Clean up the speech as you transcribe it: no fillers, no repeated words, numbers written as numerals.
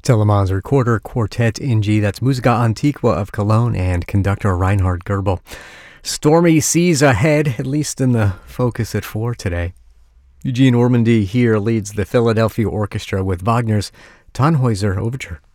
Telemann's Recorder Quartet in G. That's Musica Antiqua of Cologne and conductor Reinhard Goebel. Stormy seas ahead, at least in the focus at 4 today. Eugene Ormandy here leads the Philadelphia Orchestra with Wagner's Tannhäuser Overture.